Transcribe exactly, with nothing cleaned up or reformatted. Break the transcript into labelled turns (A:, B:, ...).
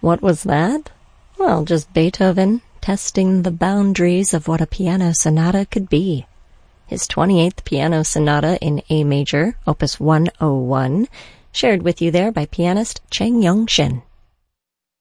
A: What was that? Well, just Beethoven testing the boundaries of what a piano sonata could be. His twenty-eighth Piano Sonata in A major, opus one oh one, shared with you there by pianist Cheng Yong Shin.